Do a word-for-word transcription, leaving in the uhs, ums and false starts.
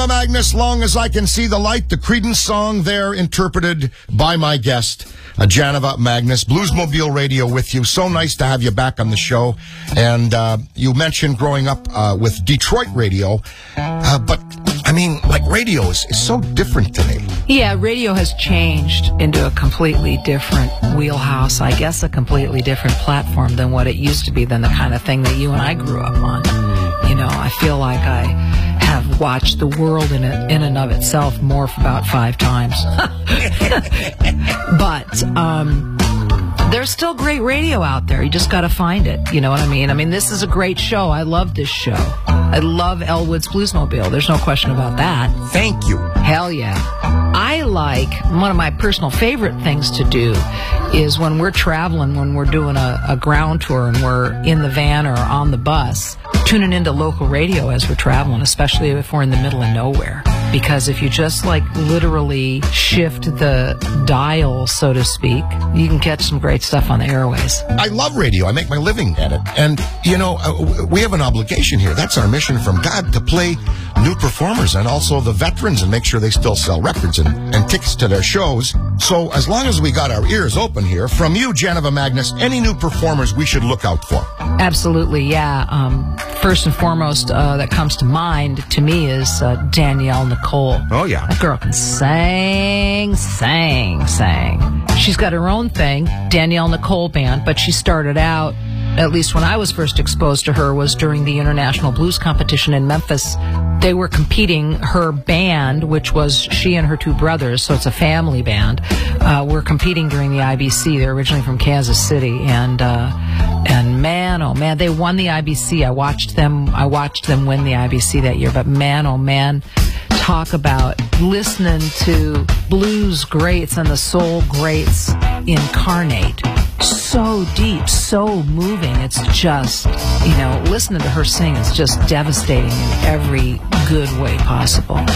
Janiva Magnus, Long as I Can See the Light, the Creedence song there interpreted by my guest, uh, Janiva Magnus. Bluesmobile Radio with you. So nice to have you back on the show. And uh, you mentioned growing up uh, with Detroit radio, uh, but I mean, like, radio is, is so different today. Yeah, radio has changed into a completely different wheelhouse, I guess a completely different platform than what it used to be, than the kind of thing that you and I grew up on. You know, I feel like I have watched the world in, a, in and of itself morph about five times. But, um... there's still great radio out there. You just got to find it. You know what I mean? I mean, this is a great show. I love this show. I love Elwood's Bluesmobile. There's no question about that. Thank you. Hell yeah. I like, one of my personal favorite things to do is when we're traveling, when we're doing a, a ground tour and we're in the van or on the bus, tuning into local radio as we're traveling, especially if we're in the middle of nowhere. Because if you just, like, literally shift the dial, so to speak, you can catch some great stuff on the airways. I love radio. I make my living at it. And, you know, uh, we have an obligation here. That's our mission from God, to play new performers and also the veterans and make sure they still sell records and, and tickets to their shows. So as long as we got our ears open here, from you, Janiva Magnus, any new performers we should look out for? Absolutely, yeah. Um, first and foremost uh, that comes to mind to me is uh, Danielle Nicole. Oh, yeah. That girl can sing, sing, sing. She's got her own thing, Danielle Nicole Band, but she started out, at least when I was first exposed to her, was during the International Blues Competition in Memphis. They were competing, her band, which was she and her two brothers, so it's a family band, uh, were competing during the I B C. They're originally from Kansas City, and uh, and man, oh man, they won the I B C. I watched them, I watched them win the I B C that year, but man, oh man, talk about listening to blues greats and the soul greats incarnate. So deep, so moving. It's just, you know, listening to her sing is just devastating in every good way possible.